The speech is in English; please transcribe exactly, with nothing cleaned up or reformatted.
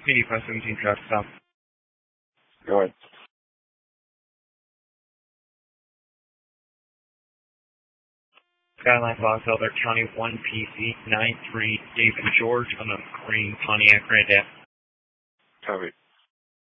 eighty-five seventeen traffic stop. Go ahead. Skyline Fox, Elder County one P C nine three David George on a green Pontiac Grand Am. Copy.